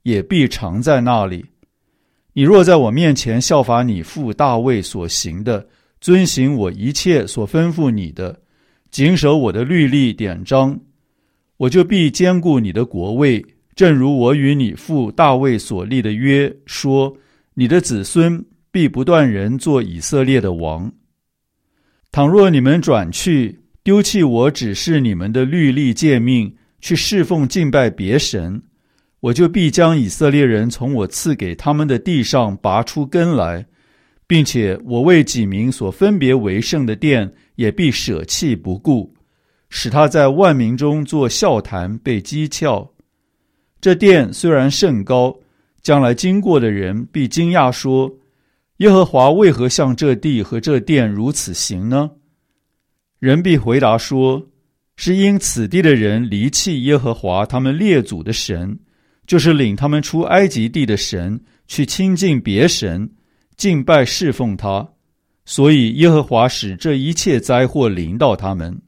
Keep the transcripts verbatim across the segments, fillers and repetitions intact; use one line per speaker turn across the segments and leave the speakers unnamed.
也必常在那里。你若在我面前效法你父大卫所行的，遵行我一切所吩咐你的，谨守我的律例典章，我就必坚固你的国位，正如我与你父大卫所立的约，说你的子孙必不断人做以色列的王。倘若你们转去，丢弃我指示你们的律例诫命，去侍奉敬拜别神，我就必将以色列人从我赐给他们的地上拔出根来，并且我为己民所分别为圣的殿也必舍弃不顾，使他在万民中做笑谈，被讥诮。这殿虽然甚高，将来经过的人必惊讶说，耶和华为何向这地和这殿如此行呢？人必回答说，是因此地的人离弃耶和华他们列祖的神，就是领他们出埃及地的神，去亲近别神，敬拜侍奉他，所以耶和华使这一切灾祸临到他们。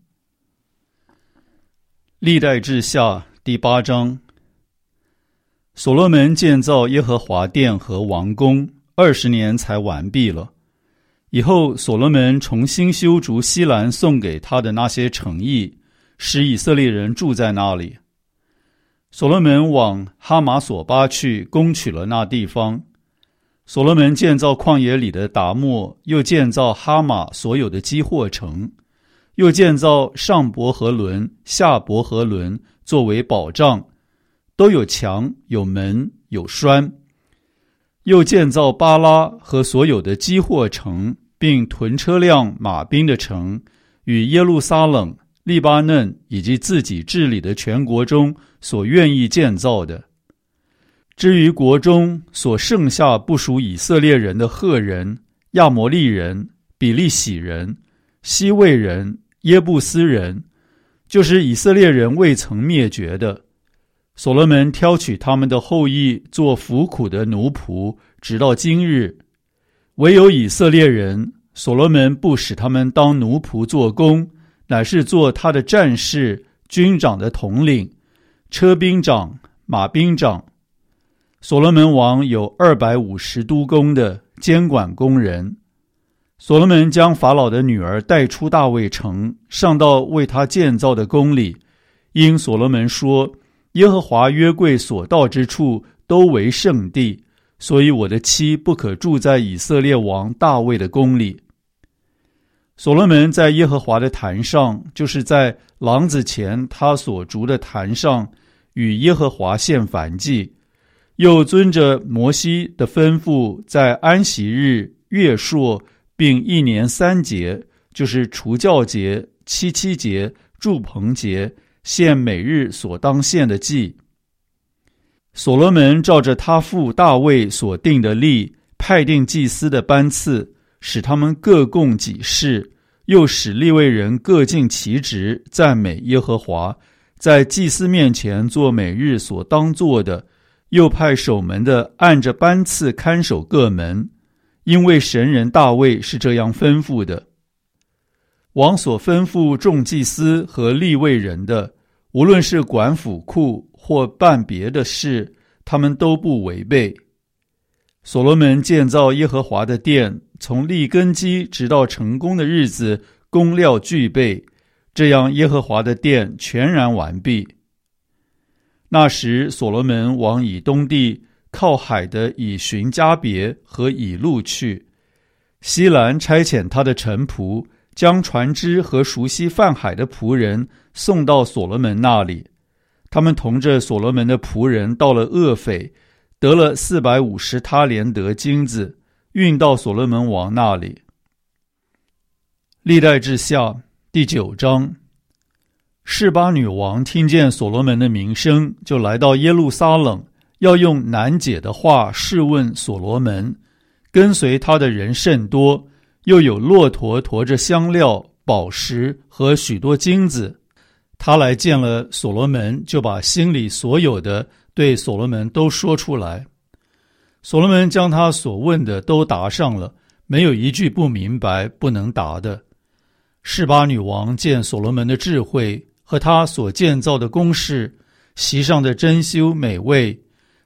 历代志下第八章。所罗门建造耶和华殿和王宫，二十年才完毕了。以后所罗门重新修筑西兰送给他的那些城邑，使以色列人住在那里。所罗门往哈马索巴去，攻取了那地方。所罗门建造旷野里的达莫，又建造哈马所有的基货城，又建造上伯和伦、下伯和伦作为保障，都有墙、有门、有栓。又建造巴拉和所有的基货城，并屯车辆、马兵的城，与耶路撒冷、利巴嫩以及自己治理的全国中所愿意建造的。至于国中所剩下不属以色列人的赫人、亚摩利人、比利洗人、西魏人、耶布斯人，就是以色列人未曾灭绝的，所罗门挑取他们的后裔做服苦的奴仆，直到今日。唯有以色列人，所罗门不使他们当奴仆做工，乃是做他的战士、军长的统领、车兵长、马兵长。所罗门王有二百五十督工的监管工人。所罗门将法老的女儿带出大卫城，上到为他建造的宫里，因所罗门说，耶和华约柜所到之处都为圣地，所以我的妻不可住在以色列王大卫的宫里。所罗门在耶和华的坛上，就是在廊子前他所筑的坛上，与耶和华献燔祭，又遵着摩西的吩咐，在安息日、月朔并一年三节，就是除酵节、七七节、住棚节，献每日所当献的祭。所罗门照着他父大卫所定的例，派定祭司的班次，使他们各供己事，又使利未人各尽其职，赞美耶和华，在祭司面前做每日所当做的，又派守门的按着班次看守各门，因为神人大卫是这样吩咐的。王所吩咐众祭司和利未人的，无论是管府库或办别的事，他们都不违背。所罗门建造耶和华的殿，从立根基直到成功的日子，工料俱备，这样耶和华的殿全然完毕。那时所罗门往以东地靠海的以寻加别和以路去，西兰差遣他的臣仆，将船只和熟悉泛海的仆人送到所罗门那里。他们同着所罗门的仆人到了厄斐，得了四百五十他连得金子，运到所罗门王那里。历代志下第九章。示巴女王听见所罗门的名声，就来到耶路撒冷，要用难解的话试问所罗门。跟随他的人甚多，又有骆驼驮着香料、宝石和许多金子。他来见了所罗门，就把心里所有的对所罗门都说出来。所罗门将他所问的都答上了，没有一句不明白不能答的。示巴女王见所罗门的智慧和他所建造的宫室，席上的珍馐美味，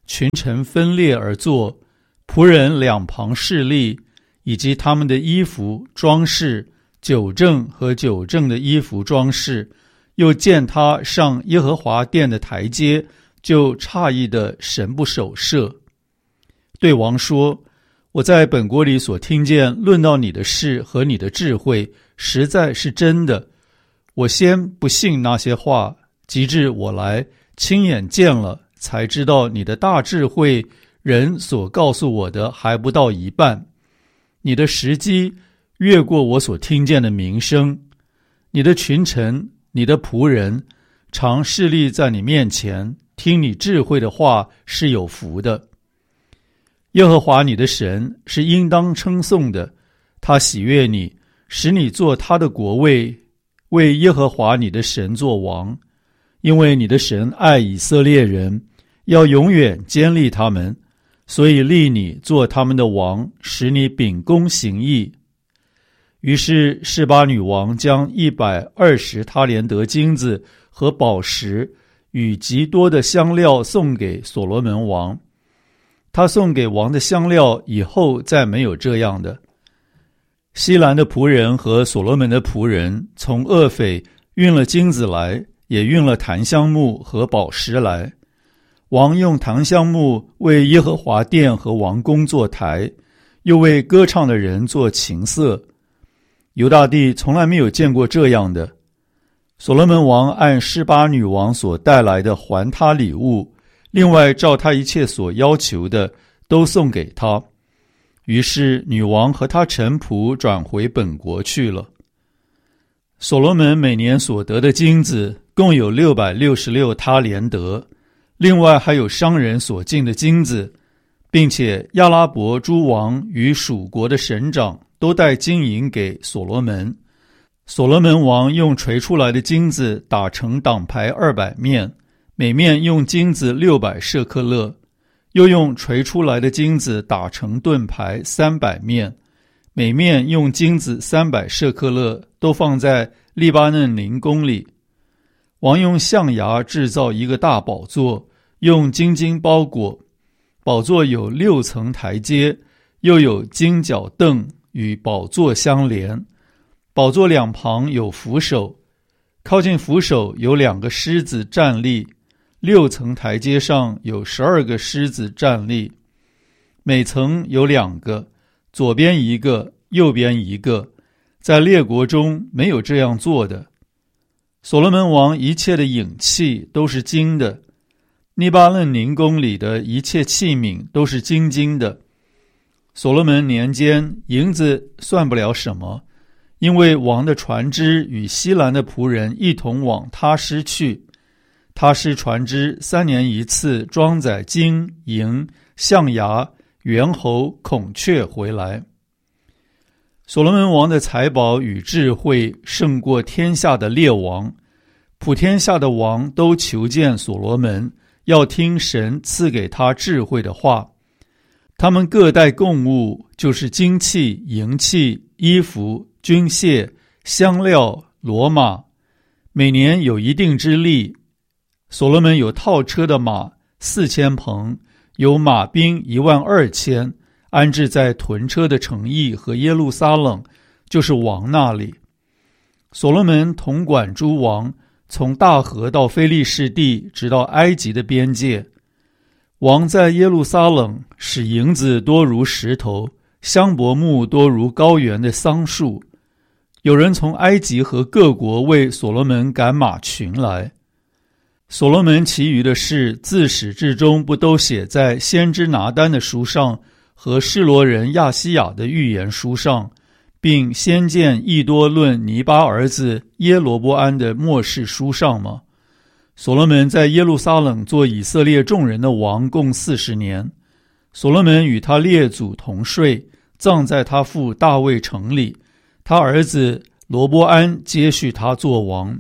群臣分列而坐，仆人两旁侍立，以及他们的衣服装饰，酒政和酒政的衣服装饰，又见他上耶和华殿的台阶，就诧异的神不守舍。对王说，我在本国里所听见论到你的事和你的智慧，实在是真的。我先不信那些话，及至我来亲眼见了，才知道你的大智慧，人所告诉我的还不到一半。你的时机越过我所听见的名声，你的群臣，你的仆人，常侍立在你面前，听你智慧的话是有福的。耶和华你的神是应当称颂的，他喜悦你，使你做他的国位，为耶和华你的神作王。因为你的神爱以色列人，要永远坚立他们，所以立你做他们的王，使你秉公行义。于是示巴女王将一百二十他连得金子和宝石与极多的香料送给所罗门王。他送给王的香料以后再没有这样的。西兰的仆人和所罗门的仆人从厄斐运了金子来，也运了檀香木和宝石来。王用檀香木为耶和华殿和王宫做台，又为歌唱的人做琴瑟。犹大地从来没有见过这样的。所罗门王按示巴女王所带来的还他礼物，另外照他一切所要求的都送给他。于是女王和他臣仆转回本国去了。所罗门每年所得的金子共有六百六十六他连得，另外还有商人所进的金子，并且亚拉伯诸王与属国的省长都带金银给所罗门。所罗门王用锤出来的金子打成挡牌二百面，每面用金子六百舍克勒，又用锤出来的金子打成盾牌三百面，每面用金子三百舍克勒，都放在利巴嫩林宫里。王用象牙制造一个大宝座，用金金包裹，宝座有六层台阶，又有金脚凳与宝座相连。宝座两旁有扶手，靠近扶手有两个狮子站立，六层台阶上有十二个狮子站立，每层有两个，左边一个，右边一个，在列国中没有这样做的。所罗门王一切的影器都是金的，利巴嫩林宫里的一切器皿都是金金的。所罗门年间，银子算不了什么，因为王的船只与西兰的仆人一同往他施去。他施船只三年一次装载金银象牙猿猴孔雀回来。所罗门王的财宝与智慧胜过天下的列王，普天下的王都求见所罗门，要听神赐给他智慧的话。他们各带供物，就是金器、银器、衣服、军械、香料、骡马，每年有一定之例。所罗门有套车的马四千棚，有马兵一万二千，安置在屯车的城邑和耶路撒冷，就是王那里。所罗门统管诸王，从大河到非利士地，直到埃及的边界。王在耶路撒冷使银子多如石头，香柏木多如高原的桑树。有人从埃及和各国为所罗门赶马群来。所罗门其余的事自始至终不都写在先知拿单的书上和示罗人亚西亚的预言书上，并先见益多论尼巴儿子耶罗波安的末世书上吗？所罗门在耶路撒冷做以色列众人的王共四十年。所罗门与他列祖同睡，葬在他父大卫城里。他儿子罗波安接续他做王。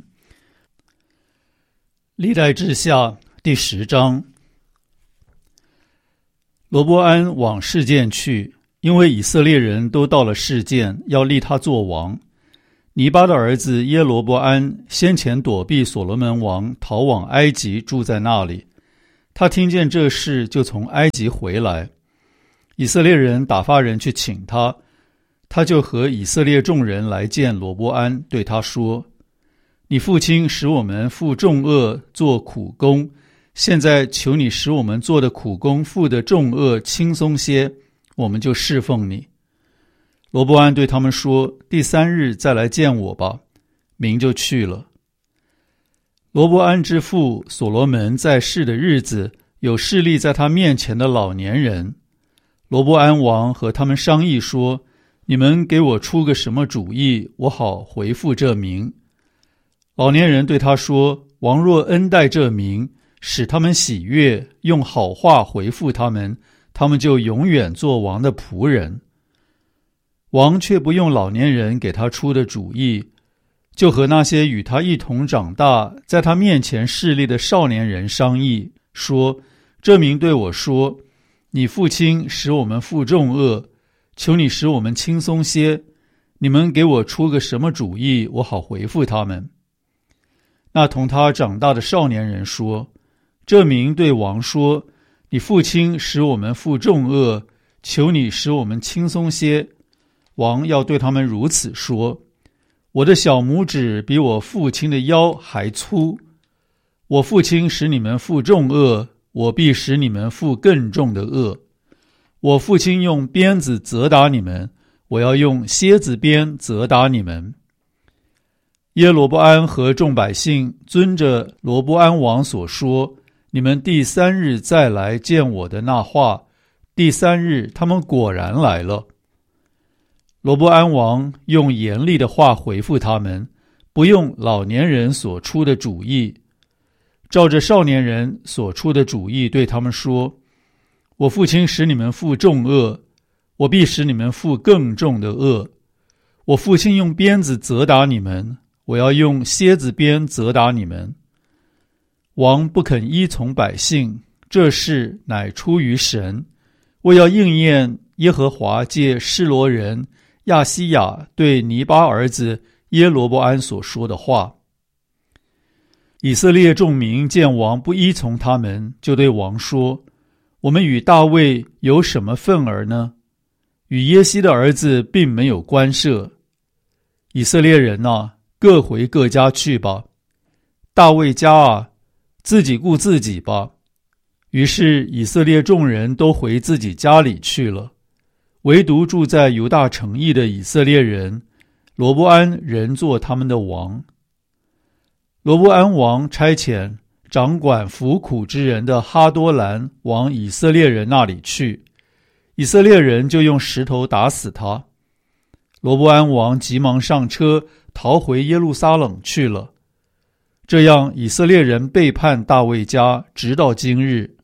历代志下第十章。罗波安往示剑去，因为以色列人都到了示剑，要立他做王。尼巴的儿子耶罗波安先前躲避所罗门王，逃往埃及，住在那里。 他听见这事，就从埃及回来。以色列人打发人去请他，他就和以色列众人来见罗波安，对他说：你父亲使我们负重恶做苦工，现在求你使我们做的苦工负的重恶轻松些，我们就侍奉你。罗波安对他们说：第三日再来见我吧。民就去了。罗波安之父所罗门在世的日子，有侍立在他面前的老年人。罗波安王和他们商议说：你们给我出个什么主意，我好回复这民。老年人对他说：王若恩待这民，使他们喜悦，用好话回复他们，他们就永远做王的仆人。王却不用老年人给他出的主意，就和那些与他一同长大，在他面前侍立的少年人商议，说：这民对我说，你父亲使我们负重恶，求你使我们轻松些，你们给我出个什么主意，我好回复他们。那同他长大的少年人说：这民对王说，你父亲使我们负重恶，求你使我们轻松些。王要对他们如此说：我的小拇指比我父亲的腰还粗，我父亲使你们负重恶，我必使你们负更重的恶。我父亲用鞭子责打你们，我要用蝎子鞭责打你们。耶罗波安和众百姓遵着罗波安王所说，你们第三日再来见我的那话，第三日他们果然来了。罗波安王用严厉的话回复他们，不用老年人所出的主意，照着少年人所出的主意对他们说：我父亲使你们负重恶，我必使你们负更重的恶。我父亲用鞭子责打你们，我要用蝎子鞭责打你们。王不肯依从百姓，这事乃出于神，为要应验耶和华借示罗人亚西亚对尼巴儿子耶罗波安所说的话。以色列众民见王不依从他们，就对王说：我们与大卫有什么分儿呢？与耶西的儿子并没有关涉。以色列人啊，各回各家去吧。大卫家啊，自己顾自己吧。于是以色列众人都回自己家里去了，唯独住在犹大城邑的以色列人，罗波安仍做他们的王。罗波安王差遣掌管服苦之人的哈多兰往以色列人那里去，以色列人就用石头打死他。罗波安王急忙上车，逃回耶路撒冷去了。这样以色列人背叛大卫家，直到今日。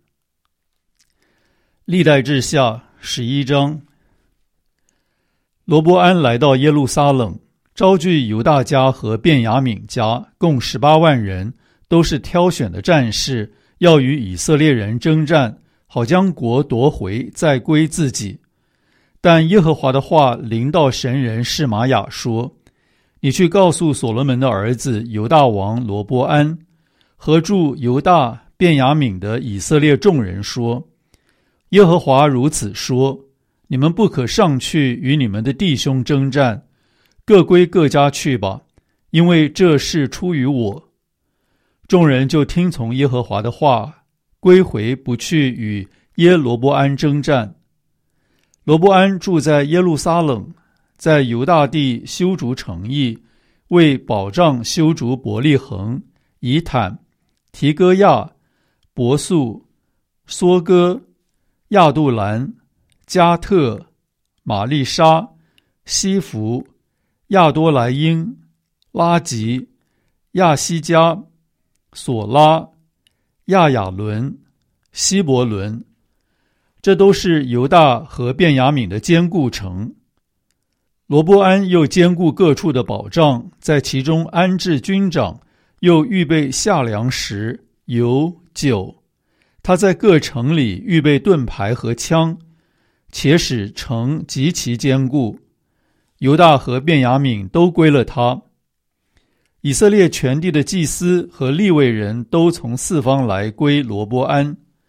历代志下十一章。罗波安来到耶路撒冷，招聚犹大家和便雅悯家，共十八万人，都是挑选的战士，要与以色列人征战，好将国夺回，再归自己。但耶和华的话临到神人示玛雅说：你去告诉所罗门的儿子犹大王罗波安和住犹大便雅悯的以色列众人说：耶和华如此说，你们不可上去与你们的弟兄征战，各归各家去吧，因为这事出于我。众人就听从耶和华的话，归回不去与耶罗波安征战。罗波安住在耶路撒冷，在犹大地修筑城邑，为保障修筑伯利恒、以坦、提哥亚、伯素、梭哥、亚杜兰、加特、玛丽莎、西弗、亚多莱因、拉吉、亚西加、索拉、亚雅伦、希伯伦，这都是犹大和便雅悯的坚固城。罗波安又兼顾各处的保障，在其中安置军长，又预备下粮食、油、酒。他在各城里预备盾牌和枪，且使城极其坚固。犹大和便雅悯都归了他。以色列全地的祭司和利未人都从四方来归罗波安。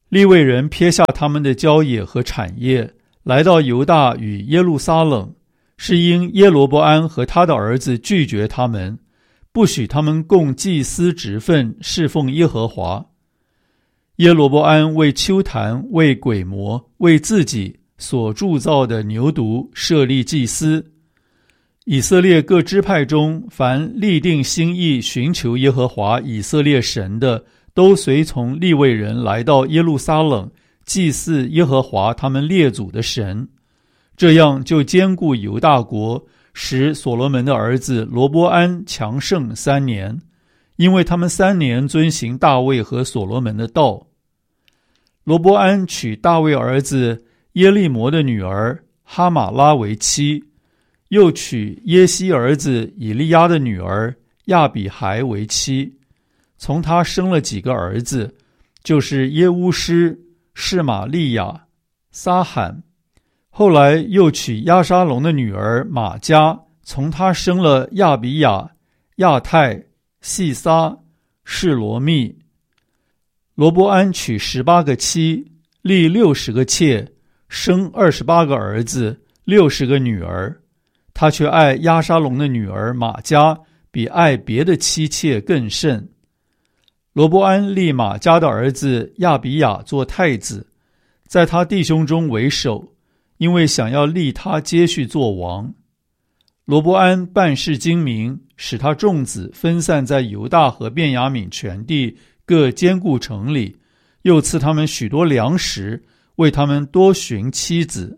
利未人撇下他们的郊野和产业，来到犹大与耶路撒冷，是因耶罗波安和他的儿子拒绝他们，不许他们供祭司职分侍奉耶和华。耶罗波安为丘坛、为鬼魔、为自己所铸造的牛犊设立祭司。以色列各支派中，凡立定心意寻求耶和华以色列神的，都随从利未人来到耶路撒冷，祭祀耶和华他们列祖的神。这样就兼顾犹大国，使所罗门的儿子罗波安强盛三年，因为他们三年遵行大卫和所罗门的道。罗波安娶大卫儿子耶利摩的女儿哈马拉为妻，又娶耶西儿子以利亚的女儿亚比孩为妻，从他生了几个儿子，就是耶乌施、示玛利亚、撒罕。后来又娶押沙龙的女儿玛迦，从他生了亚比雅、亚泰、细撒、示罗密。罗波安娶十八个妻，立六十个妾，生二十八个儿子，六十个女儿。他却爱押沙龙的女儿玛迦，比爱别的妻妾更甚。罗波安立玛迦的儿子亚比雅做太子，在他弟兄中为首，因为想要立他接续做王。罗波安办事精明，使他众子分散在犹大和便雅悯全地各坚固城里，又赐他们许多粮食，为他们多寻妻子。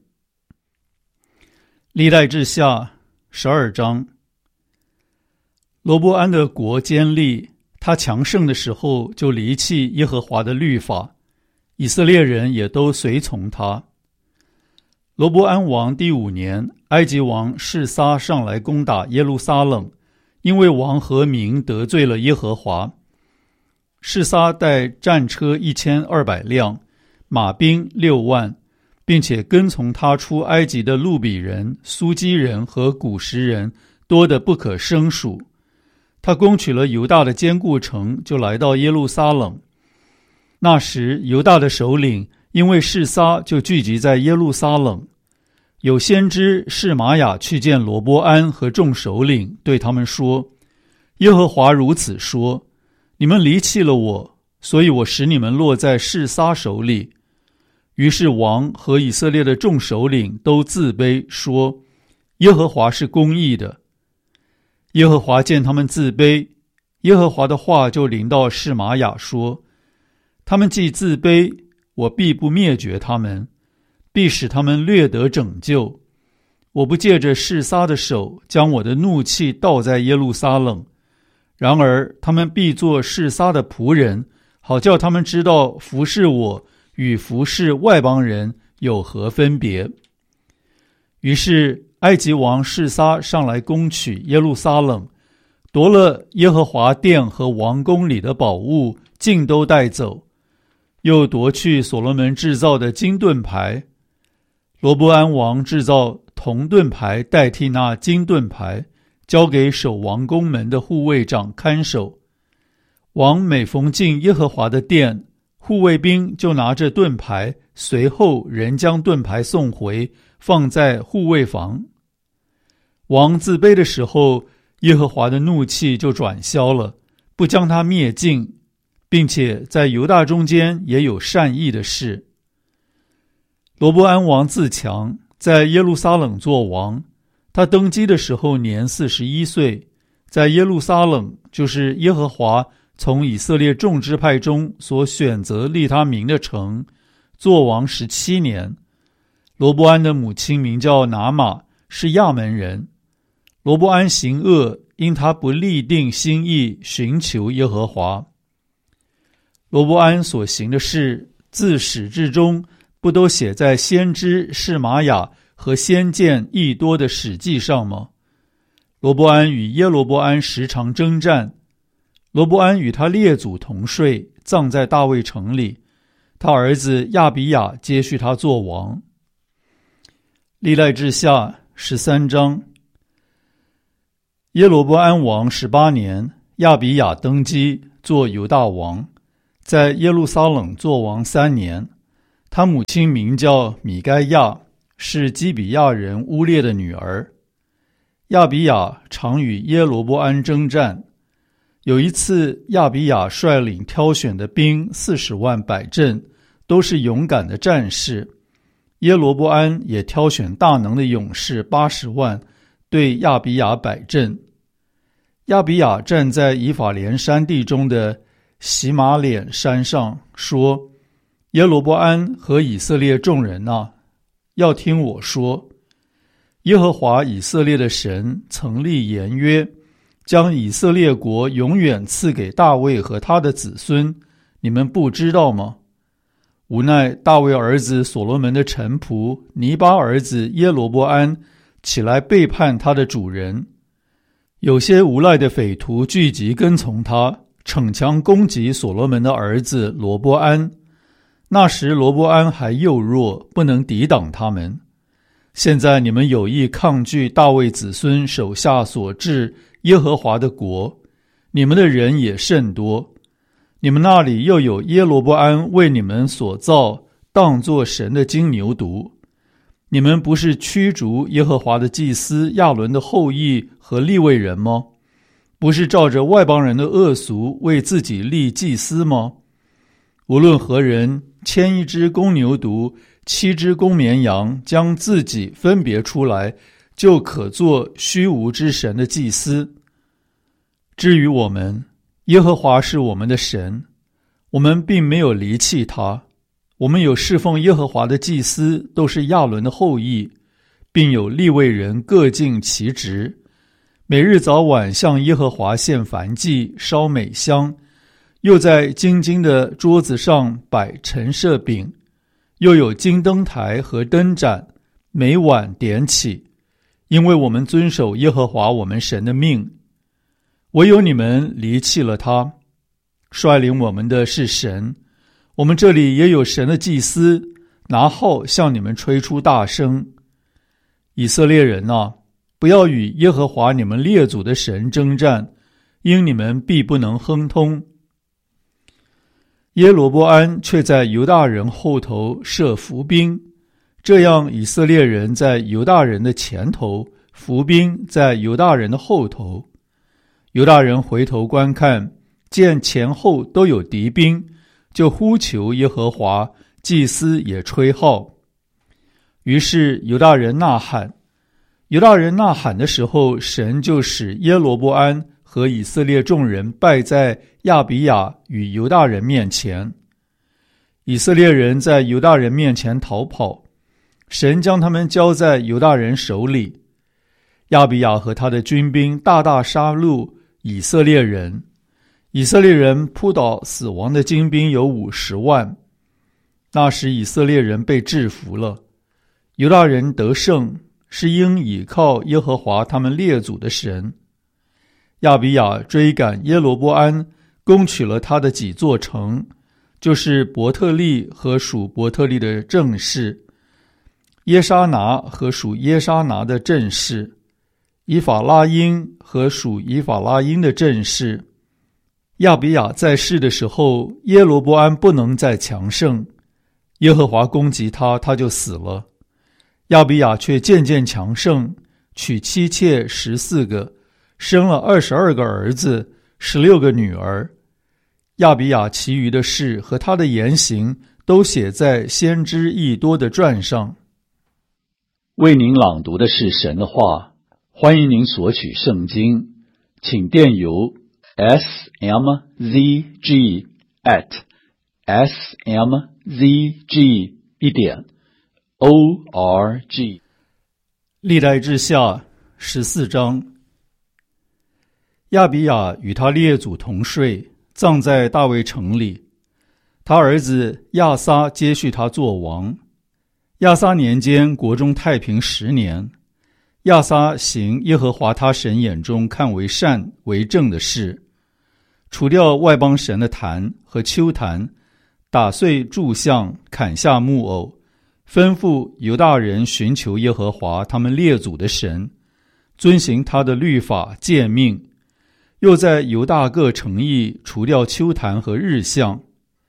历代志下十二章。罗波安的国坚立，他强盛的时候就离弃耶和华的律法，以色列人也都随从他。罗波安王第五年，埃及王示撒上来攻打耶路撒冷，因为王和民得罪了耶和华。示撒带战车一千二百辆，马兵六万，并且跟从他出埃及的路比人、苏基人和古实人多得不可胜数。他攻取了犹大的坚固城，就来到耶路撒冷。那时犹大的首领因为示撒，就聚集在耶路撒冷。有先知示玛雅去见罗波安和众首领，对他们说：耶和华如此说，你们离弃了我，所以我使你们落在示撒手里。于是王和以色列的众首领都自卑，说：耶和华是公义的。耶和华见他们自卑，耶和华的话就临到示玛雅说：他们既自卑，我必不灭绝他们，必使他们略得拯救。我不借着示撒的手，将我的怒气倒在耶路撒冷。然而他们必做示撒的仆人，好叫他们知道服侍我与服侍外邦人有何分别。于是埃及王示撒上来攻取耶路撒冷，夺了耶和华殿和王宫里的宝物，尽都带走，又夺去所罗门制造的金盾牌。罗波安王制造铜盾牌代替那金盾牌，交给守王宫门的护卫长看守。王每逢进耶和华的殿，护卫兵就拿着盾牌，随后人将盾牌送回，放在护卫房。王自卑的时候，耶和华的怒气就转消了，不将他灭尽，并且在犹大中间也有善意的事。罗波安王自强，在耶路撒冷做王。他登基的时候年四十一岁，在耶路撒冷，就是耶和华从以色列众支派中所选择立他名的城，做王十七年。罗波安的母亲名叫拿玛，是亚门人。罗波安行恶，因他不立定心意寻求耶和华。罗波安所行的事，自始至终不都写在先知示玛雅和先见益多的史记上吗？罗波安与耶罗波安时常征战，罗波安与他列祖同睡，葬在大卫城里。他儿子亚比雅接续他做王。历代志下十三章。耶罗波安王十八年，亚比雅登基，做犹大王。 在耶路撒冷作王三年。他母亲名叫米该亚，是基比亚人乌列的女儿。亚比亚常与耶罗波安征战。有一次，亚比亚率领挑选的兵四十万摆阵，都是勇敢的战士。耶罗波安也挑选大能的勇士八十万，对亚比亚摆阵。亚比亚站在以法莲山地中的洗马脸山上，说：耶罗波安和以色列众人啊，要听我说，耶和华以色列的神曾立言约，将以色列国永远赐给大卫和他的子孙，你们不知道吗？无奈大卫儿子所罗门的臣仆尼巴儿子耶罗波安起来背叛他的主人，有些无赖的匪徒聚集跟从他，逞强攻击所罗门的儿子罗波安。那时罗波安还幼弱，不能抵挡他们。现在你们有意抗拒大卫子孙手下所治耶和华的国，你们的人也甚多。你们那里又有耶罗波安为你们所造当作神的金牛犊。你们不是驱逐耶和华的祭司亚伦的后裔和利未人吗？不是照着外邦人的恶俗为自己立祭司吗？无论何人牵一只公牛犊，七只公绵羊，将自己分别出来，就可做虚无之神的祭司。至于我们，耶和华是我们的神，我们并没有离弃他。我们有侍奉耶和华的祭司，都是亚伦的后裔，并有利未人各尽其职，每日早晚向耶和华献燔祭，烧美香，又在金金的桌子上摆陈设饼，又有金灯台和灯盏，每晚点起，因为我们遵守耶和华我们神的命。唯有你们离弃了他，率领我们的是神，我们这里也有神的祭司，拿号向你们吹出大声。以色列人啊，不要与耶和华你们列祖的神征战，因你们必不能亨通。耶罗波安却在犹大人后头设伏兵，这样以色列人在犹大人的前头，伏兵在犹大人的后头。犹大人回头观看，见前后都有敌兵，就呼求耶和华，祭司也吹号。于是犹大人呐喊，犹大人呐喊的时候，神就使耶罗波安和以色列众人败在亚比亚与犹大人面前。以色列人在犹大人面前逃跑，神将他们交在犹大人手里。亚比亚和他的军兵大大杀戮以色列人，以色列人扑倒死亡的精兵有五十万。那时以色列人被制服了，犹大人得胜，是因倚靠耶和华他们列祖的神。亚比亚追赶耶罗波安，攻取了他的几座城，就是伯特利和属伯特利的正士，耶沙拿和属耶沙拿的正士，以法拉因和属以法拉因的正士。亚比亚在世的时候，耶罗波安不能再强盛，耶和华攻击他，他就死了。亚比亚却渐渐强盛，娶妻妾十四个，生了二十二个儿子，十六个女儿。亚比亚其余的事和他的言行，都写在先知益多的传上。为您朗读的是神的话，欢迎您索取圣经，请电邮 s m z g at s m z g 一点 o r g。 历代志下十四章。亚比亚与他列祖同睡，葬在大卫城里。他儿子亚撒接续他作王。亚撒年间，国中太平十年。亚撒行耶和华他神眼中看为善为正的事，除掉外邦神的坛和丘坛，打碎柱像，砍下木偶，吩咐犹大人寻求耶和华他们列祖的神，遵行他的律法诫命，又在犹大各城邑除掉丘坛和日像。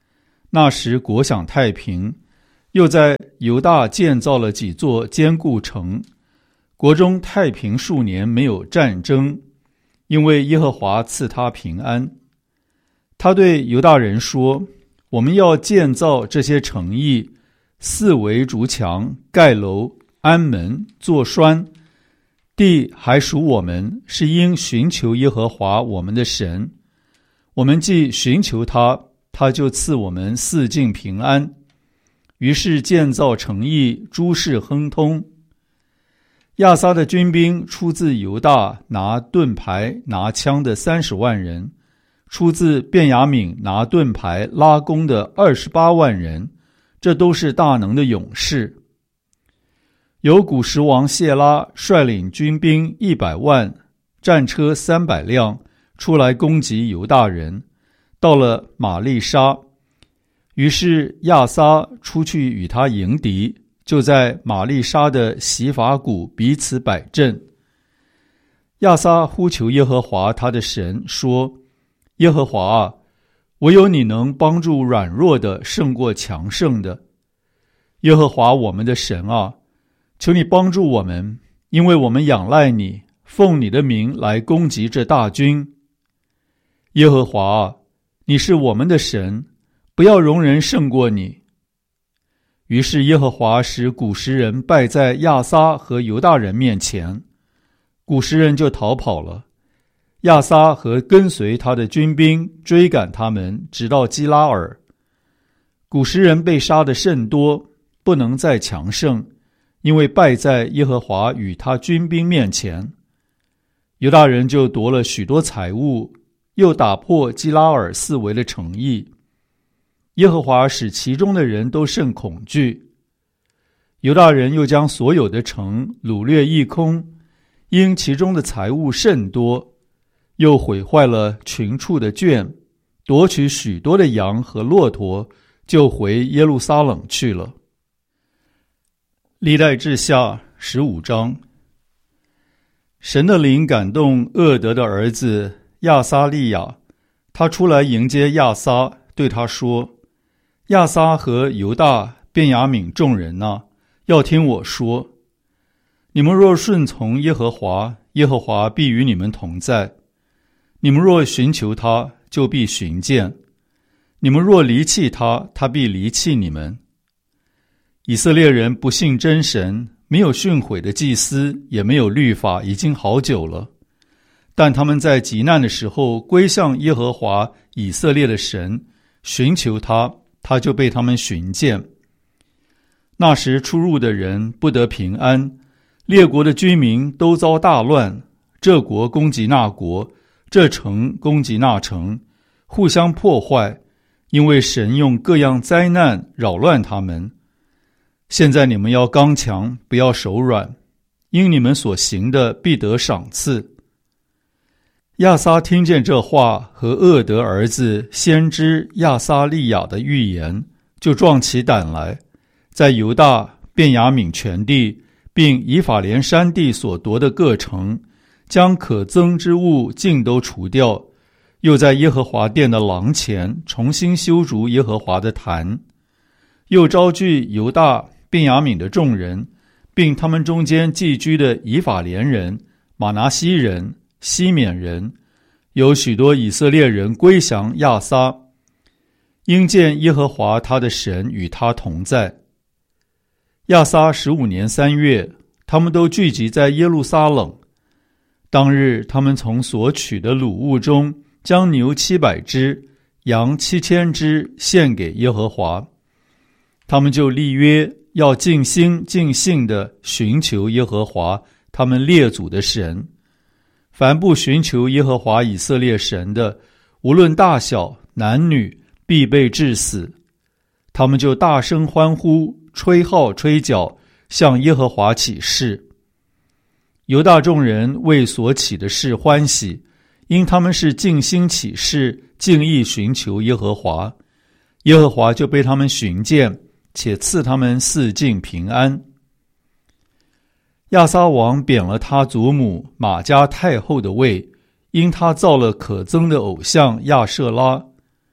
那时国享太平，又在犹大建造了几座坚固城，国中太平数年，没有战争，因为耶和华赐他平安。他对犹大人说，我们要建造这些城邑，四围筑墙，盖楼，安门，做栓，地还属我们，是因寻求耶和华我们的神。我们既寻求他，他就赐我们四境平安。于是建造城邑，诸事亨通。亚撒的军兵出自犹大，拿盾牌拿枪的三十万人，出自便雅悯拿盾牌拉弓的二十八万人，这都是大能的勇士。有古实王谢拉率领军兵一百万，战车三百辆，出来攻击犹大人，到了玛利沙。于是亚撒出去与他迎敌，就在玛利沙的洗法谷彼此摆阵。亚撒呼求耶和华他的神，说，耶和华啊，唯有你能帮助软弱的胜过强盛的。耶和华我们的神啊，求你帮助我们，因为我们仰赖你，奉你的名来攻击这大军。耶和华啊，你是我们的神，不要容人胜过你。于是耶和华使古实人败在亚撒和犹大人面前，古实人就逃跑了。亚撒和跟随他的军兵追赶他们，直到基拉尔。古实人被杀的甚多，不能再强盛，因为败在耶和华与他军兵面前。犹大人就夺了许多财物，又打破基拉尔四围的城邑。耶和华使其中的人都甚恐惧。犹大人又将所有的城掳掠一空，因其中的财物甚多，又毁坏了群畜的圈，夺取许多的羊和骆驼，就回耶路撒冷去了。历代志下十五章。神的灵感动厄德的儿子亚撒利雅，他出来迎接亚撒，对他说，亚撒和犹大、便雅悯众人啊，要听我说，你们若顺从耶和华，耶和华必与你们同在；你们若寻求他，就必寻见；你们若离弃他，他必离弃你们。以色列人不信真神，没有训诲的祭司，也没有律法，已经好久了。但他们在急难的时候归向耶和华以色列的神，寻求他，他就被他们寻见。那时出入的人不得平安，列国的居民都遭大乱，这国攻击那国，这城攻击那城，互相破坏，因为神用各样灾难扰乱他们。现在你们要刚强，不要手软，因你们所行的必得赏赐。亚撒听见这话和厄德儿子先知亚撒利雅的预言，就壮起胆来，在犹大、便雅悯全地，并以法莲山地所夺的各城，将可憎之物尽都除掉，又在耶和华殿的廊前重新修筑耶和华的坛，又招聚犹大、便雅悯的众人，并他们中间寄居的以法莲人、马拿西人、西缅人，有许多以色列人归降亚撒，因见耶和华他的神与他同在。亚撒十五年三月，他们都聚集在耶路撒冷。当日，他们从所取的掳物中，将牛七百只、羊七千只献给耶和华。他们就立约，要尽心尽性地寻求耶和华他们列祖的神。凡不寻求耶和华以色列神的，无论大小男女，必被治死。他们就大声欢呼，吹号吹角，向耶和华起誓。犹大众人为所起的事欢喜，因他们是尽心起誓，尽意寻求耶和华。耶和华就被他们寻见，且赐他们四境平安。亚撒王贬了他祖母玛迦太后的位，因他造了可憎的偶像亚舍拉。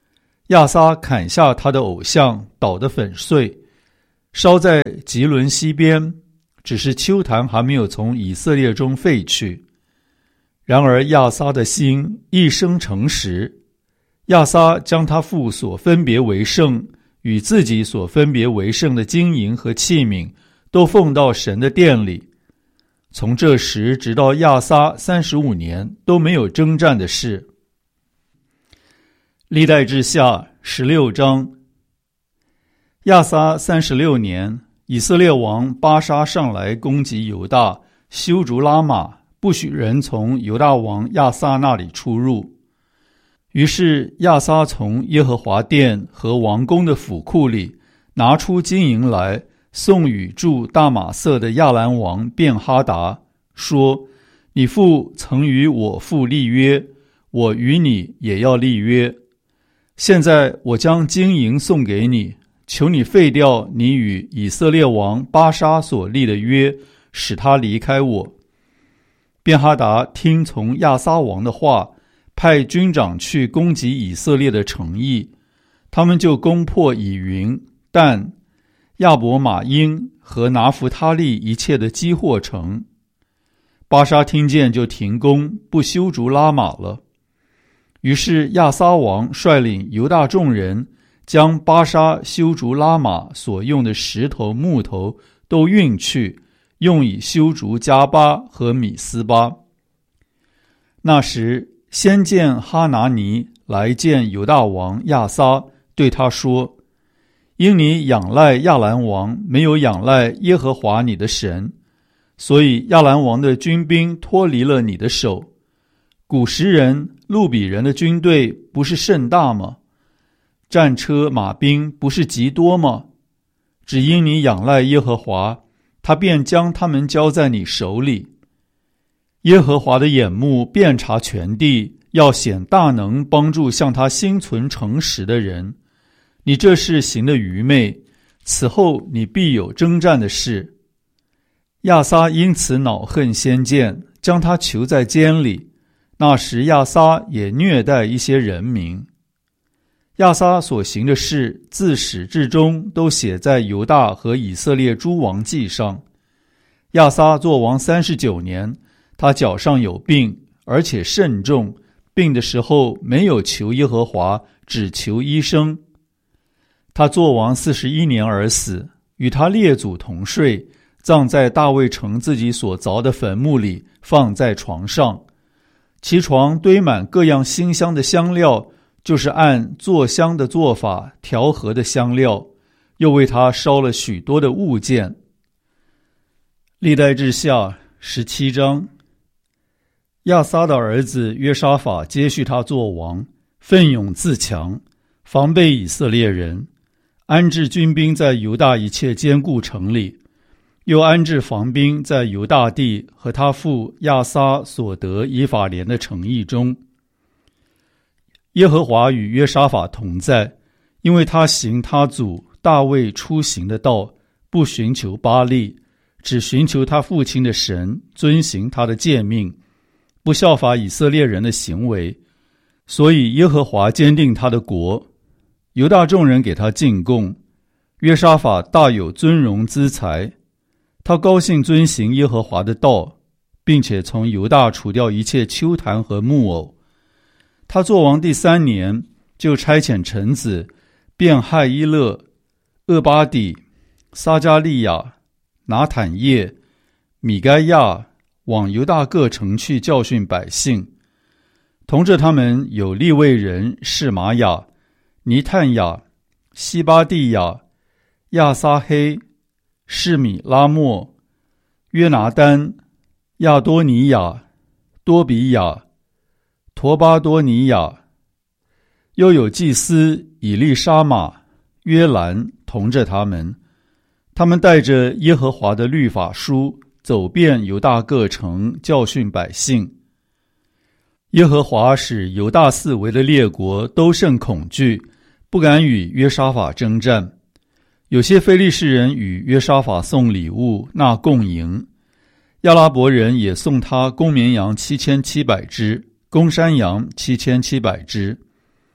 亚撒砍下他的偶像，捣得粉碎，烧在吉伦西边，只是丘坛还没有从以色列中废去。然而亚撒的心一生诚实，亚撒将他父所分别为圣与自己所分别为圣的金银和器皿都奉到神的殿里。从这时直到亚撒三十五年都没有征战的事。历代志下十六章。亚撒三十六年，以色列王巴沙上来攻击犹大，修筑拉玛，不许人从犹大王亚撒那里出入。于是亚撒从耶和华殿和王宫的府库里拿出金银来，送与住大马色的亚兰王便哈达，说：你父曾与我父立约，我与你也要立约。现在我将金银送给你，求你废掉你与以色列王巴沙所立的约，使他离开我。便哈达听从亚撒王的话，派军长去攻击以色列的城邑，他们就攻破以云、但、亚伯马因和拿弗他利一切的基货城。巴沙听见就停工，不修筑拉玛了。于是亚撒王率领犹大众人，将巴沙修筑拉玛所用的石头木头都运去，用以修筑加巴和米斯巴。那时先见哈拿尼来见犹大王亚撒，对他说：因你仰赖亚兰王，没有仰赖耶和华你的神，所以亚兰王的军兵脱离了你的手。古时人、路比人的军队不是甚大吗？战车马兵不是极多吗？只因你仰赖耶和华，他便将他们交在你手里。耶和华的眼目遍察全地，要显大能，帮助向他心存诚实的人。你这事行的愚昧，此后你必有征战的事。亚撒因此恼恨先见，将他囚在监里。那时亚撒也虐待一些人民。亚撒所行的事，自始至终都写在犹大和以色列诸王记上。亚撒作王三十九年，他脚上有病，而且甚重，病的时候没有求耶和华，只求医生。他作王四十一年而死，与他列祖同睡，葬在大卫城自己所凿的坟墓里，放在床上。其床堆满各样馨香的香料，就是按做香的做法调和的香料，又为他烧了许多的物件。历代志下十七章。亚撒的儿子约沙法接续他做王，奋勇自强，防备以色列人，安置军兵在犹大一切坚固城里，又安置防兵在犹大地和他父亚撒所得以法莲的城邑中。耶和华与约沙法同在，因为他行他祖大卫出行的道，不寻求巴力，只寻求他父亲的神，遵行他的诫命，不效法以色列人的行为。所以耶和华坚定他的国，犹大众人给他进贡。约沙法大有尊荣资财，他高兴遵行耶和华的道，并且从犹大除掉一切丘坛和木偶。他作王第三年，就差遣臣子便害伊勒、厄巴底、撒加利亚、拿坦叶、米该亚往犹大各城去教训百姓。同着他们有利未人示玛雅、尼探雅、西巴地亚、亚撒黑、示米拉莫、约拿丹、亚多尼亚、多比亚、陀巴多尼亚，又有祭司以利沙玛、约兰同着他们。他们带着耶和华的律法书，走遍犹大各城，教训百姓。耶和华使犹大四围的列国都甚恐惧，不敢与约沙法征战。有些非利士人与约沙法送礼物，纳贡银。亚拉伯人也送他公绵羊七千七百只，公山羊七千七百只。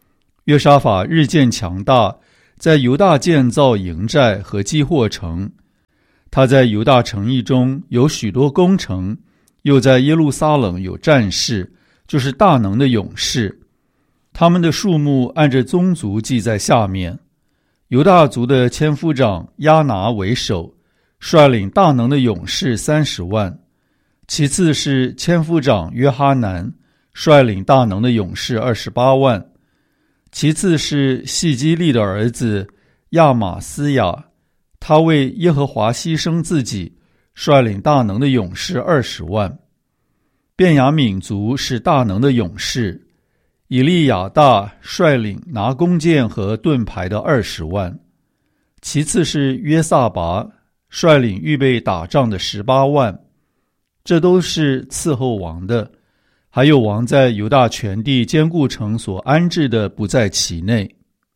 约沙法日渐强大，在犹大建造营寨和积货城。他在犹大城邑中有许多工程，又在耶路撒冷有战士，就是大能的勇士。他们的数目按着宗族记在下面。犹大族的千夫长亚拿为首，率领大能的勇士三十万。其次是千夫长约哈南，率领大能的勇士二十八万。其次是细基利的儿子亚玛斯雅，他为耶和华牺牲自己，率领大能的勇士二十万。便雅悯族是大能的勇士，以利亚大率领拿弓箭和盾牌的二十万。其次是约撒拔，率领预备打仗的十八万。这都是伺候王的，还有王在犹大全地坚固城所安置的不在其内。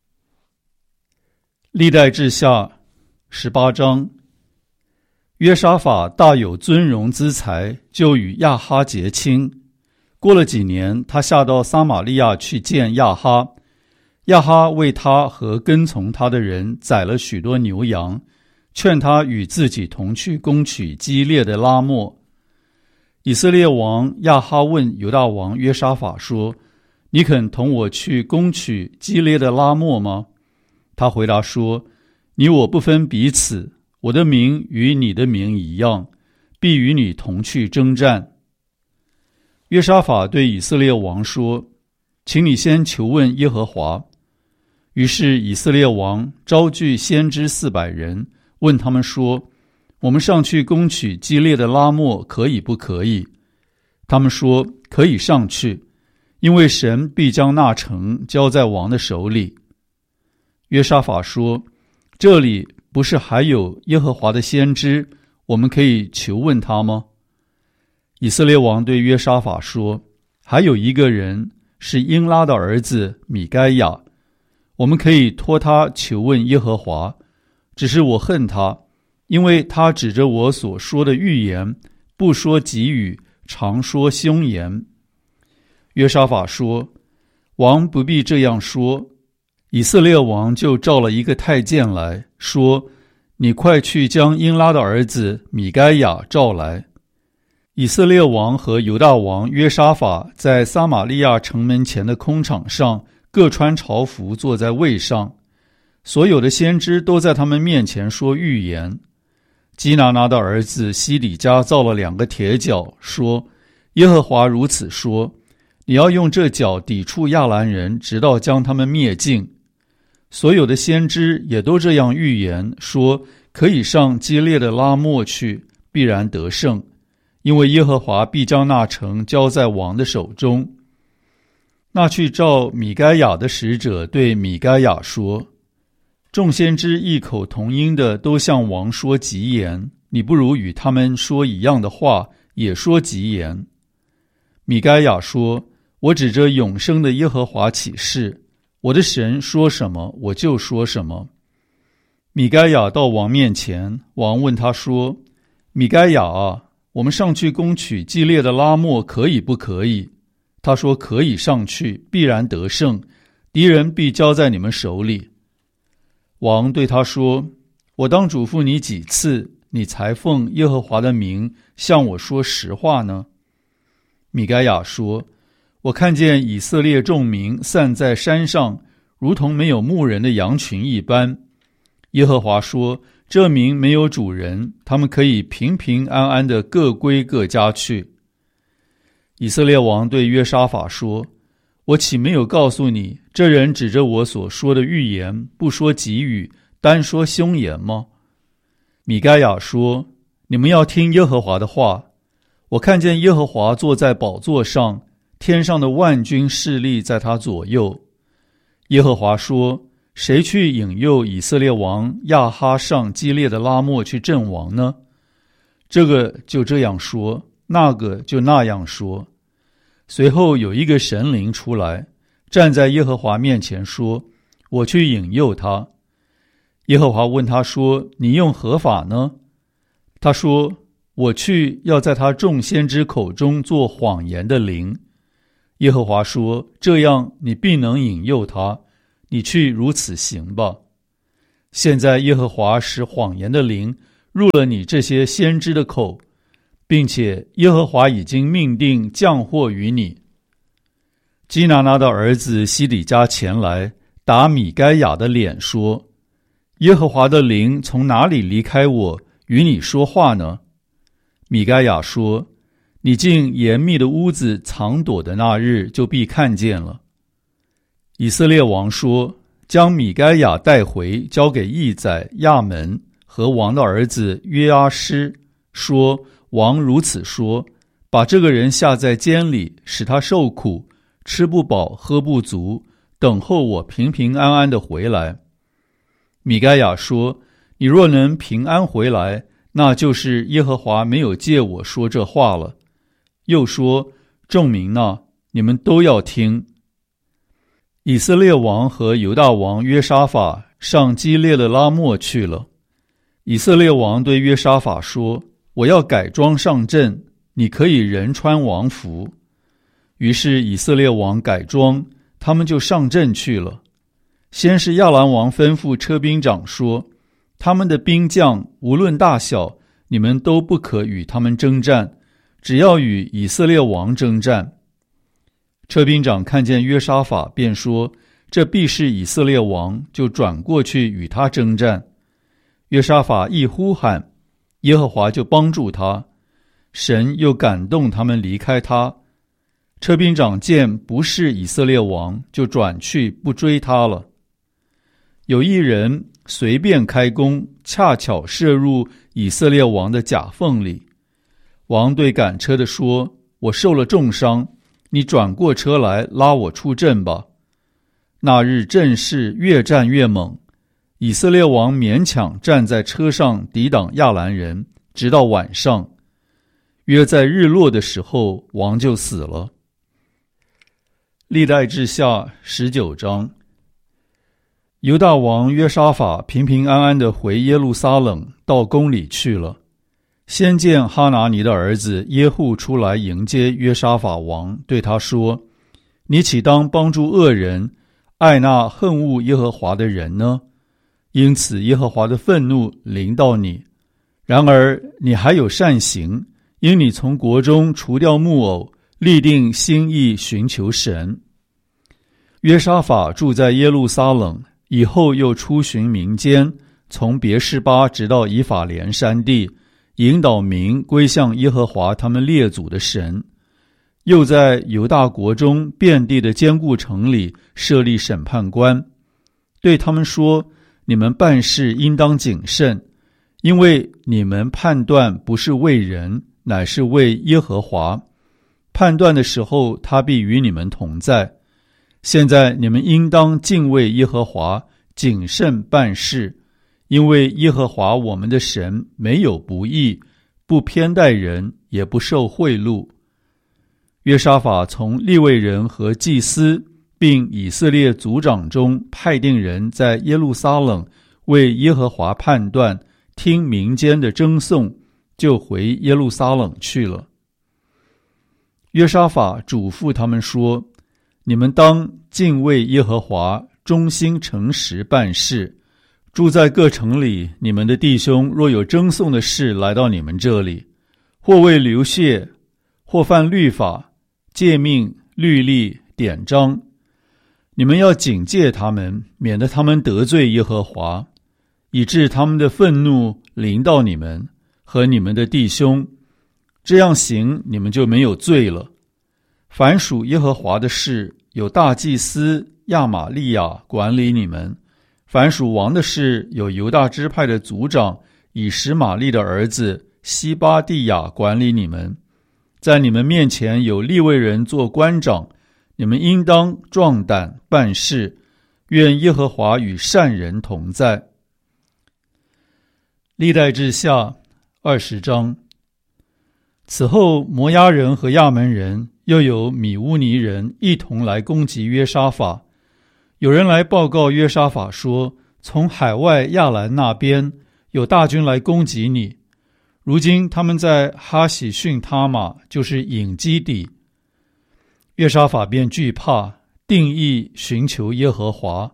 历代志下十八章。约沙法大有尊荣资财，就与亚哈结亲。过了几年，他下到撒玛利亚去见亚哈。亚哈为他和跟从他的人宰了许多牛羊，劝他与自己同去攻取基列的拉末。以色列王亚哈问犹大王约沙法说：你肯同我去攻取基列的拉末吗？他回答说：你我不分彼此，我的名与你的名一样，必与你同去征战。约沙法对以色列王说：请你先求问耶和华。于是以色列王招聚先知四百人，问他们说：我们上去攻取基列的拉末可以不可以？他们说：可以上去，因为神必将那城交在王的手里。约沙法说：这里不是还有耶和华的先知，我们可以求问他吗？以色列王对约沙法说：还有一个人是英拉的儿子米该亚，我们可以托他求问耶和华，只是我恨他，因为他指着我所说的预言，不说吉语，常说凶言。约沙法说：王不必这样说。以色列王就召了一个太监来说：你快去将英拉的儿子米该亚召来。以色列王和犹大王约沙法在撒玛利亚城门前的空场上，各穿朝服坐在位上，所有的先知都在他们面前说预言。基拿拿的儿子西底家造了两个铁角，说：耶和华如此说，你要用这角抵触亚兰人，直到将他们灭尽。所有的先知也都这样预言，说可以上基列的拉末去，必然得胜，因为耶和华必将那城交在王的手中。那去召米该亚的使者对米该亚说：众先知异口同音的都向王说吉言，你不如与他们说一样的话，也说吉言。米该亚说：我指着永生的耶和华起誓，我的神说什么，我就说什么。米该亚到王面前，王问他说：米该亚啊，我们上去攻取基列的拉末可以不可以？他说：可以上去，必然得胜，敌人必交在你们手里。王对他说：我当嘱咐你几次，你才奉耶和华的名向我说实话呢？米该亚说：我看见以色列众民散在山上，如同没有牧人的羊群一般。耶和华说：这民没有主人，他们可以平平安安地各归各家去。以色列王对约沙法说：我岂没有告诉你，这人指着我所说的预言，不说吉语，单说凶言吗？米该亚说：你们要听耶和华的话。我看见耶和华坐在宝座上，天上的万军势力在他左右。耶和华说：谁去引诱以色列王亚哈上基列的拉末去阵亡呢？这个就这样说，那个就那样说。随后有一个神灵出来，站在耶和华面前说：我去引诱他。耶和华问他说：你用何法呢？他说：我去要在他众先知口中做谎言的灵。耶和华说：这样你必能引诱他， 你去如此行吧。现在耶和华使谎言的灵入了你这些先知的口，并且耶和华已经命定降祸于你。”基拿拿的儿子西底家前来打米该亚的脸说：“耶和华的灵从哪里离开我，与你说话呢？”米该亚说：“你进严密的屋子藏躲的那日，就必看见了。”以色列王说：“将米该亚带回，交给义宰亚门和王的儿子约阿施，说：王如此说，把这个人下在监里，使他受苦，吃不饱，喝不足，等候我平平安安的回来。”米该亚说：“你若能平安回来，那就是耶和华没有借我说这话了。”又说：“众民哪，你们都要听。”以色列王和犹大王约沙法上基列的拉末去了。以色列王对约沙法说：“我要改装上阵，你可以人穿王服。”于是以色列王改装，他们就上阵去了。先是亚兰王吩咐车兵长说：“他们的兵将无论大小，你们都不可与他们征战，只要与以色列王征战。”车兵长看见约沙法，便说：“这必是以色列王，就转过去与他征战。”约沙法一呼喊，耶和华就帮助他，神又感动他们离开他。车兵长见不是以色列王，就转去不追他了。有一人随便开弓，恰巧射入以色列王的甲缝里。王对赶车的说：“我受了重伤，你转过车来拉我出阵吧。”那日阵势越战越猛，以色列王勉强站在车上抵挡亚兰人，直到晚上。约在日落的时候，王就死了。历代志下十九章。犹大王约沙法平平安安地回耶路撒冷，到宫里去了。先见哈拿尼的儿子耶户出来迎接约沙法王，对他说：“你岂当帮助恶人，爱那恨恶耶和华的人呢？因此耶和华的愤怒临到你。然而你还有善行，因你从国中除掉木偶，立定心意寻求神。”约沙法住在耶路撒冷，以后又出巡民间，从别是巴直到以法莲山地，引导民归向耶和华他们列祖的神。又在犹大国中遍地的坚固城里设立审判官，对他们说：“你们办事应当谨慎，因为你们判断不是为人，乃是为耶和华。判断的时候，他必与你们同在。现在你们应当敬畏耶和华，谨慎办事，因为耶和华我们的神没有不义，不偏待人，也不受贿赂。”约沙法从利未人和祭司并以色列族长中派定人，在耶路撒冷为耶和华判断，听民间的争讼，就回耶路撒冷去了。约沙法嘱咐他们说：“你们当敬畏耶和华，忠心诚实办事。住在各城里，你们的弟兄若有争讼的事来到你们这里，或为流血，或犯律法、诫命、律例、典章，你们要警戒他们，免得他们得罪耶和华，以致他们的愤怒临到你们和你们的弟兄。这样行，你们就没有罪了。凡属耶和华的事，有大祭司亚玛利亚管理你们；凡属王的事，有犹大支派的族长以实玛利的儿子西巴地亚管理你们。在你们面前有利未人做官长，你们应当壮胆办事，愿耶和华与善人同在。历代志下二十章。此后摩押人和亚门人又有米乌尼人一同来攻击约沙法。有人来报告约沙法说，从海外亚兰那边有大军来攻击你，如今他们在哈喜逊他玛，就是隐基底。约沙法便惧怕，定意寻求耶和华，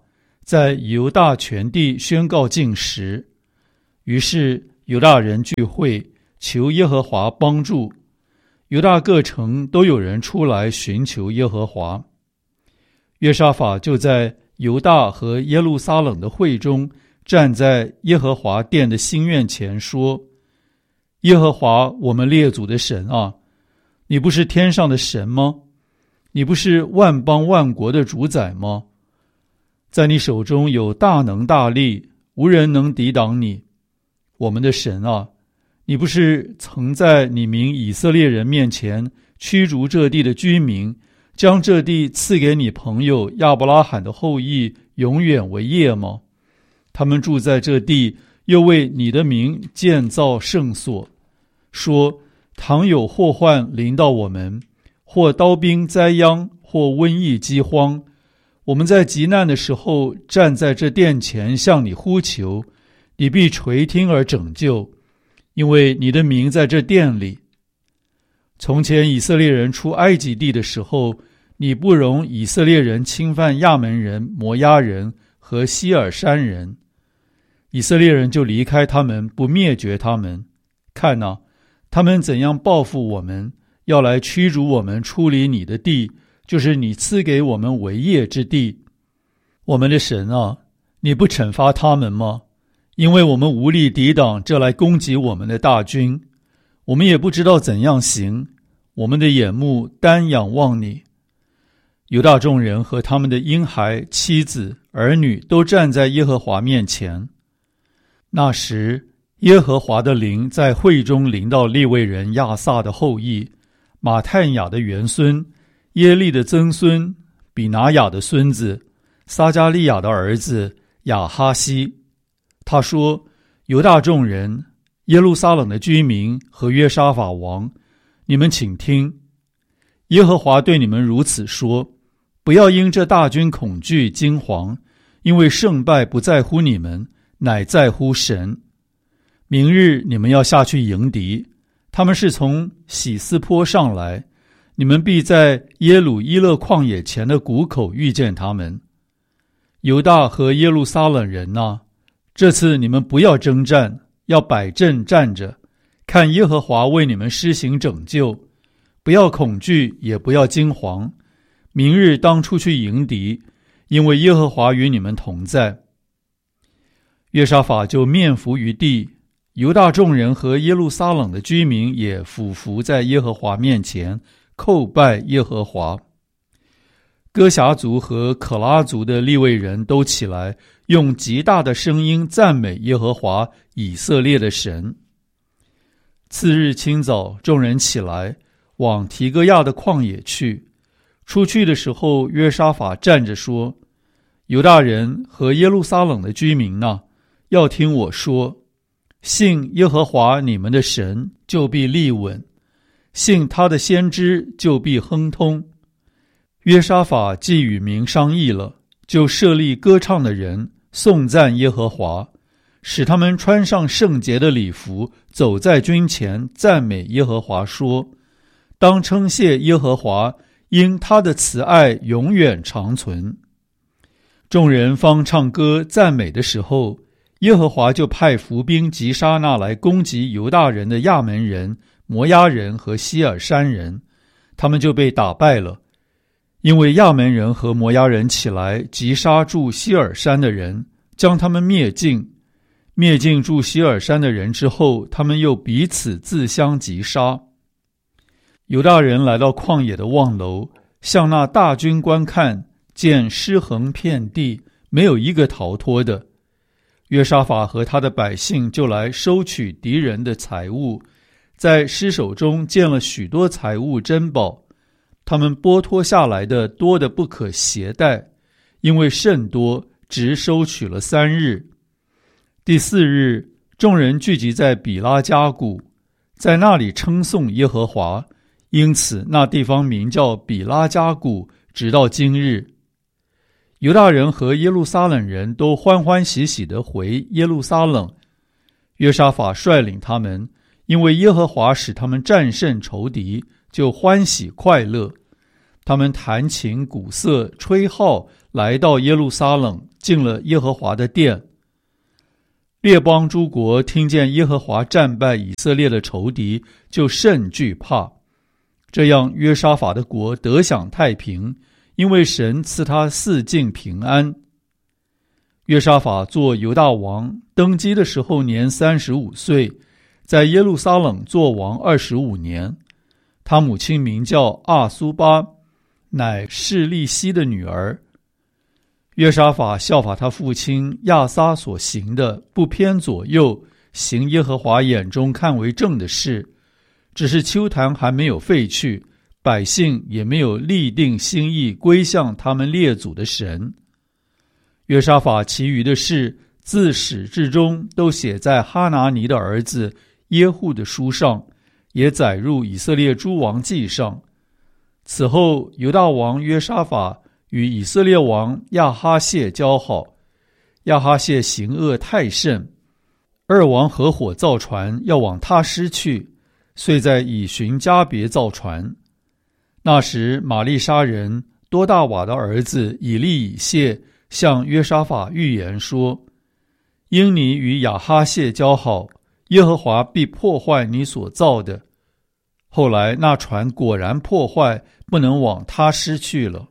在犹大全地宣告禁食。于是犹大人聚会，求耶和华帮助。犹大各城都有人出来寻求耶和华。约沙法就在犹大和耶路撒冷的会中，站在耶和华殿的新院前说：耶和华我们列祖的神啊，你不是天上的神吗？你不是万邦万国的主宰吗？在你手中有大能大力，无人能抵挡你。我们的神啊，你不是曾在你民以色列人面前驱逐这地的居民，将这地赐给你朋友亚伯拉罕的后裔永远为业吗？他们住在这地，又为你的名建造圣所，说倘有祸患临到我们，或刀兵灾殃，或瘟疫饥荒，我们在急难的时候站在这殿前向你呼求，你必垂听而拯救，因为你的名在这殿里。从前以色列人出埃及地的时候，你不容以色列人侵犯亚门人、摩押人和希尔山人，以色列人就离开他们，不灭绝他们。看哪，他们怎样报复我们，要来驱逐我们出离你的地，就是你赐给我们为业之地。我们的神啊，你不惩罚他们吗？因为我们无力抵挡这来攻击我们的大军，我们也不知道怎样行，我们的眼目单仰望你。犹大众人和他们的婴孩、妻子、儿女都站在耶和华面前。那时耶和华的灵在会中临到利未人亚萨的后裔，马探雅的元孙，耶利的曾孙，比拿雅的孙子，撒加利亚的儿子亚哈西。他说：犹大众人、耶路撒冷的居民和约沙法王，你们请听，耶和华对你们如此说：不要因这大军恐惧惊惶，因为胜败不在乎你们，乃在乎神。明日你们要下去迎敌，他们是从喜斯坡上来，你们必在耶鲁伊勒旷野前的谷口遇见他们。犹大和耶路撒冷人啊，这次你们不要征战，要摆阵站着，看耶和华为你们施行拯救，不要恐惧，也不要惊惶。明日当出去迎敌，因为耶和华与你们同在。约沙法就面伏于地，犹大众人和耶路撒冷的居民也俯伏在耶和华面前，叩拜耶和华。哥辖族和可拉族的利未人都起来，用极大的声音赞美耶和华以色列的神。次日清早，众人起来，往提哥亚的旷野去。出去的时候，约沙法站着说：犹大人和耶路撒冷的居民哪，要听我说，信耶和华你们的神，就必立稳；信他的先知，就必亨通。约沙法既与民商议了，就设立歌唱的人，颂赞耶和华，使他们穿上圣洁的礼服，走在军前，赞美耶和华，说：当称谢耶和华，因他的慈爱永远长存。众人方唱歌赞美的时候，耶和华就派伏兵击杀那来攻击犹大人的亚门人、摩押人和希尔山人，他们就被打败了。因为亚门人和摩押人起来击杀住希尔山的人，将他们灭尽。灭尽住希尔山的人之后，他们又彼此自相击杀。犹大人来到旷野的望楼，向那大军观看，见尸横遍地，没有一个逃脱的。约沙法和他的百姓就来收取敌人的财物，在尸首中见了许多财物珍宝，他们剥脱下来的多得不可携带，因为甚多，直收取了三日。第四日，众人聚集在比拉加谷，在那里称颂耶和华，因此那地方名叫比拉加谷，直到今日。犹大人和耶路撒冷人都欢欢喜喜地回耶路撒冷。约沙法率领他们，因为耶和华使他们战胜仇敌，就欢喜快乐。他们弹琴鼓瑟吹号， 来到耶路撒冷，进了耶和华的殿。列邦诸国听见耶和华战败以色列的仇敌，就甚惧怕。这样约沙法的国得享太平，因为神赐他四境平安。约沙法做犹大王，登基的时候年三十五岁，在耶路撒冷做王二十五年。他母亲名叫阿苏巴，乃示利希的女儿。约沙法效法他父亲亚撒所行的，不偏左右，行耶和华眼中看为正的事。只是丘坛还没有废去，百姓也没有立定心意归向他们列祖的神。约沙法其余的事，自始至终都写在哈拿尼的儿子耶户的书上，也载入以色列诸王记上。此后，犹大王约沙法与以色列王亚哈谢交好，亚哈谢行恶太甚，二王合伙造船要往他施去，遂在以寻加别造船。那时玛利沙人多大瓦的儿子以利以谢向约沙法预言说，因你与亚哈谢交好，耶和华必破坏你所造的。后来那船果然破坏，不能往他施去了。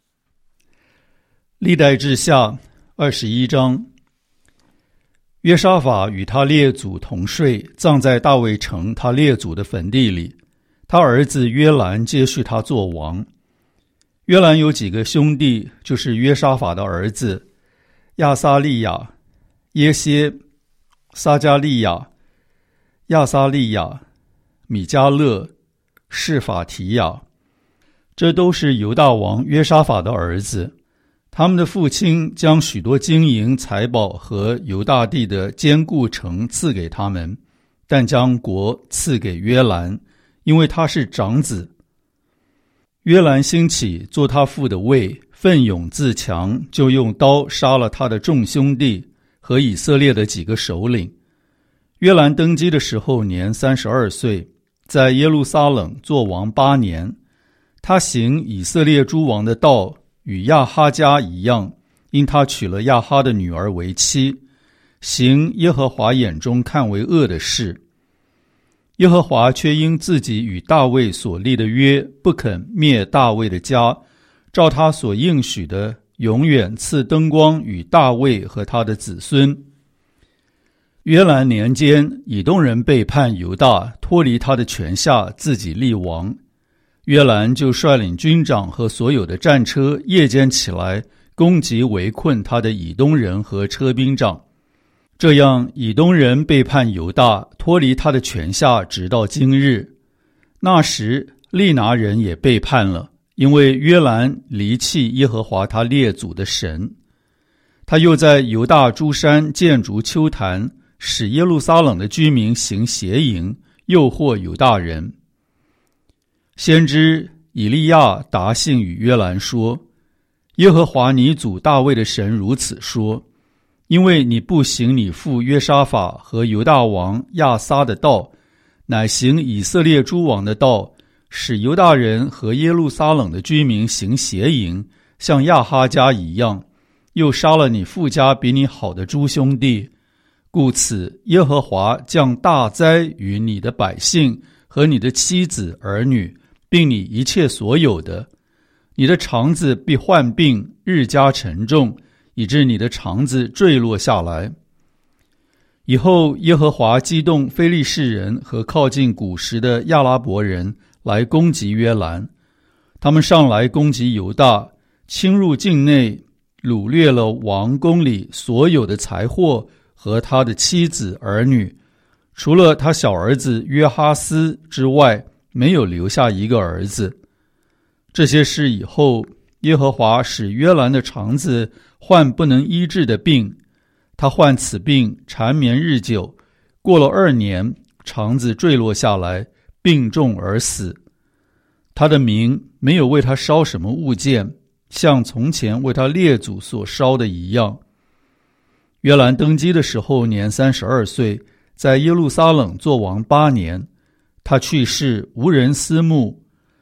历代志下二十一章。约沙法与他列祖同睡，葬在大卫城他列祖的坟地里。他儿子约兰接续他做王。约兰有几个兄弟，就是约沙法的儿子亚撒利亚、耶歇、撒加利亚、亚撒利亚、米迦勒、示法提亚，这都是犹大王约沙法的儿子。他们的父亲将许多金银财宝和犹大地的坚固城赐给他们，但将国赐给约兰，因为他是长子。约兰兴起做他父的位，奋勇自强，就用刀杀了他的众兄弟和以色列的几个首领。约兰登基的时候年三十二岁，在耶路撒冷做王八年。他行以色列诸王的道，与亚哈家一样，因他娶了亚哈的女儿为妻，行耶和华眼中看为恶的事。耶和华却因自己与大卫所立的约，不肯灭大卫的家，照他所应许的，永远赐灯光与大卫和他的子孙。约兰年间，以东人背叛犹大，脱离他的权下，自己立王。约兰就率领军长和所有的战车，夜间起来攻击围困他的以东人和车兵长。这样以东人背叛犹大，脱离他的权下，直到今日。那时利拿人也背叛了，因为约兰离弃耶和华他列祖的神。他又在犹大诸山建筑丘坛，使耶路撒冷的居民行邪淫，诱惑犹大人。先知以利亚答信与约兰说，耶和华你祖大卫的神如此说，因为你不行你父约沙法和犹大王亚撒的道，乃行以色列诸王的道，使犹大人和耶路撒冷的居民行邪淫，像亚哈家一样，又杀了你父家比你好的诸兄弟。故此耶和华降大灾于你的百姓和你的妻子儿女，并你一切所有的。你的肠子必患病，日加沉重，以致你的肠子坠落下来。以后耶和华激动非利士人和靠近古时的亚拉伯人来攻击约兰，他们上来攻击犹大，侵入境内，掳掠了王宫里所有的财货和他的妻子儿女，除了他小儿子约哈斯之外，没有留下一个儿子。这些事以后，耶和华使约兰的肠子患不能医治的病，他患此病缠绵日久，过了二年，肠子坠落下来，病重而死。他的民没有为他烧什么物件，像从前为他列祖所烧的一样。约兰登基的时候年三十二岁，在耶路撒冷做王八年。他去世无人思慕，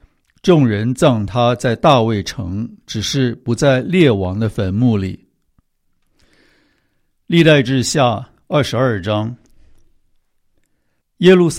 众人葬他在大卫城，只是不在列王的坟墓里。历代志下二十二章。耶路撒